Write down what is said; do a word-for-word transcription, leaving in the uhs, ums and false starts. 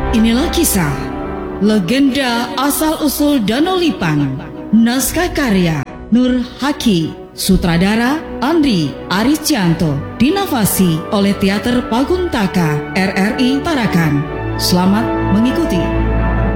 Inilah kisah legenda asal-usul Danau Lipan. Naskah karya Nur Haki, sutradara Andri Ariscianto, dinavasi oleh Teater Paguntaka R R I Tarakan. Selamat mengikuti.